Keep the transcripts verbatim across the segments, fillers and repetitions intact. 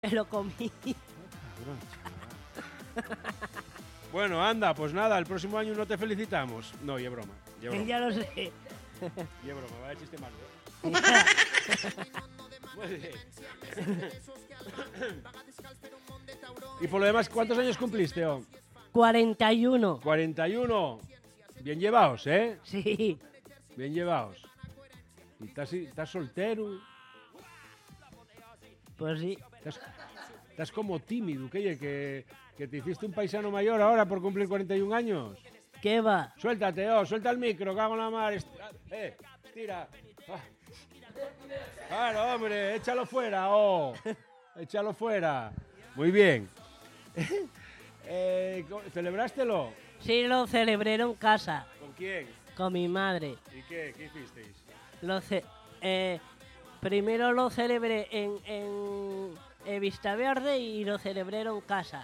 Me lo comí. Cabrón, bueno, anda, pues nada, el próximo año no te felicitamos. No, y es broma. Y es broma. Ya lo sé. Y es broma, vaya chiste malo. Muy bien. Y por lo demás, ¿cuántos años cumpliste, oh? cuarenta y uno. cuarenta y uno. Bien llevados, ¿eh? Sí. Bien llevados. ¿Y estás, estás soltero? Pues sí. Estás, estás como tímido, que, que, que te hiciste un paisano mayor ahora por cumplir cuarenta y un años. ¿Qué va? Suéltate, oh, suelta el micro, cago en la mar. Estira, eh, estira. Ah. Claro, hombre, échalo fuera, oh. Échalo fuera. Muy bien. eh, ¿Celebrástelo? Sí, lo celebré en casa. ¿Con quién? Con mi madre. ¿Y qué? ¿Qué hicisteis? Lo ce eh, primero lo celebré en, en, en Vislaverde y lo celebré en casa.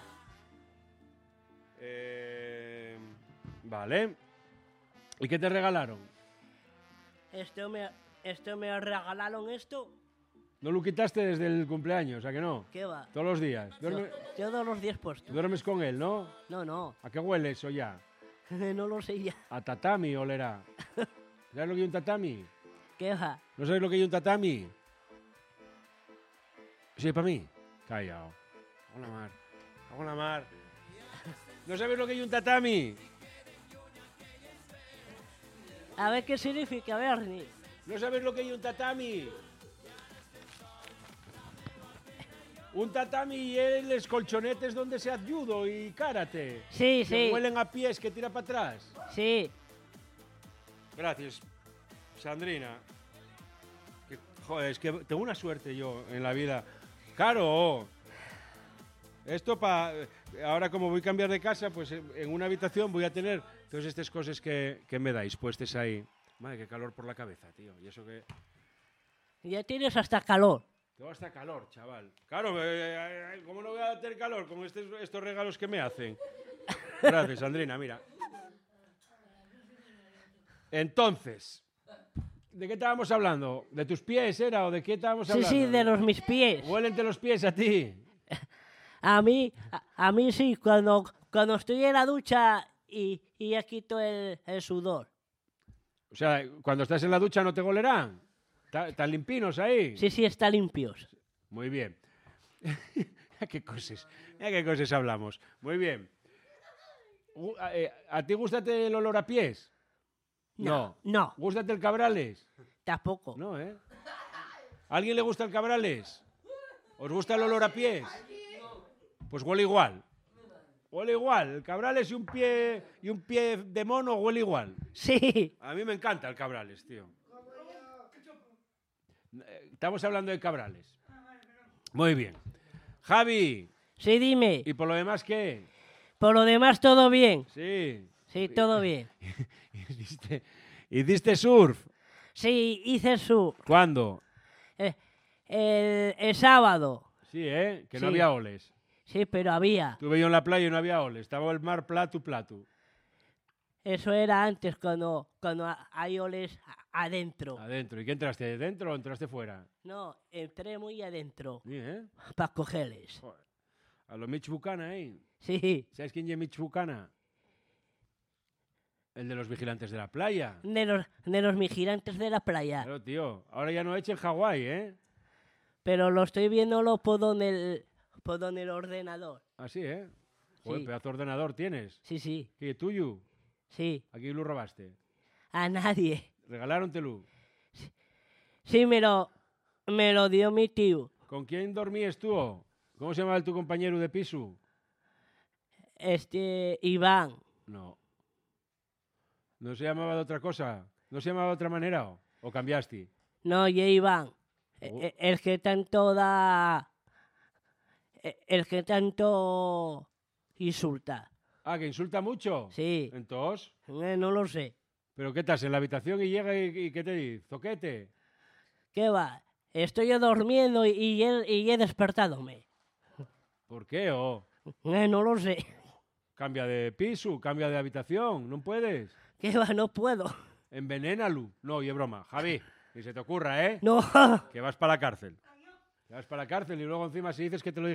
Eh, vale. ¿Y qué te regalaron? Esto me, esto me regalaron esto. ¿No lo quitaste desde el cumpleaños? ¿A que no? ¿Qué va? Todos los días. Duerme, Todos los días puestos. duermes con él, ¿no? No, no. ¿A qué huele eso ya? No lo sé ya. A tatami olerá. ¿Sabes lo que hay un tatami? ¿Qué va? ¿No sabes lo que hay un tatami? Sí, para mí. Callao. Hago la mar. Hago la mar. ¿No sabes lo que hay un tatami? A ver qué significa, Bernie. ¿No sabes lo que hay un tatami? Un tatami es los colchonetes donde se hace judo y karate. Sí, Que sí. huelen a pies que tira para atrás. Sí. Gracias, Sandrina. Que, joder, es que tengo una suerte yo en la vida. Claro. Esto para... Ahora como voy a cambiar de casa, pues en una habitación voy a tener todas estas cosas que, que me dais puestes ahí. Madre, qué calor por la cabeza, tío. Y eso que... Ya tienes hasta calor. Tengo hasta calor, chaval. Claro, eh, eh, ¿cómo no voy a tener calor con estos, estos regalos que me hacen? Gracias, Sandrina, mira. Entonces, ¿de qué estábamos hablando? ¿De tus pies era o de qué estábamos Sí, hablando? sí, de los mis pies. ¿Huélente los pies a ti? A mí, a, a mí sí, cuando, cuando estoy en la ducha y, y ya quito el, el sudor. O sea, cuando estás en la ducha no te golerán. ¿Están limpinos ahí? Sí, sí, está limpios. Muy bien. ¿A qué cosas? ¿A qué cosas hablamos? Muy bien. Uh, ¿A, eh, ¿a ti gústate el olor a pies? No, no. ¿Gústate el cabrales? Tampoco. No, ¿eh? ¿A alguien le gusta el cabrales? ¿Os gusta el olor a pies? Pues huele igual. Huele igual. El cabrales y un pie y un pie de mono huele igual. Sí. A mí me encanta el cabrales, tío. Estamos hablando de cabrales. Muy bien. Javi. Sí, dime. ¿Y por lo demás qué? Por lo demás, todo bien. Sí. Sí, todo bien. ¿Hiciste, ¿Hiciste surf? Sí, hice su... ¿Cuándo? Eh, el, el sábado. Sí, ¿eh? Que no Sí. había oles. Sí, pero había. Estuve yo en la playa y no había oles. Estaba el mar plato, plato. Eso era antes, cuando, cuando hay oles adentro. Adentro. ¿Y qué entraste? ¿Adentro o entraste fuera? No, entré muy adentro Sí, ¿eh? para cogerles. Joder. A lo Mitch Buchanan, ¿eh? Sí, ¿Sabes quién es Mitch Buchanan? El de los vigilantes de la playa. de los, de los vigilantes de la playa. Claro, tío. Ahora ya no echa en Hawái, ¿eh? Pero lo estoy viéndolo por donde el, por donde el ordenador. Así, ¿eh? Joder, Sí. pedazo de ordenador tienes. Sí, sí, ¿Qué, tuyo? sí. Aquí lo robaste. A nadie. ¿Regalárontelo? Sí, me lo, me lo dio mi tío. ¿Con quién dormías tú? ¿Cómo se llamaba tu compañero de piso? Este, Iván. No. ¿No se llamaba de otra cosa? ¿No se llamaba de otra manera? ¿O, o cambiaste? No, y Iván. E- Oh. e- El que tanto da... e- El que tanto insulta. Ah, que insulta mucho. Sí, Entonces, eh, no lo sé. ¿pero qué estás en la habitación y llega y, y qué te dice? ¿Zoquete? ¿Qué va? Estoy yo durmiendo y, y, he, y he despertadome. ¿Por qué? Oh, Eh, no lo sé. cambia de piso, cambia de habitación, no puedes. ¿Qué va? No puedo. Envenénalo. No, y es broma. Javi, ni se te ocurra, ¿eh? No. Que vas para la cárcel. Te vas para la cárcel y luego encima si dices que te lo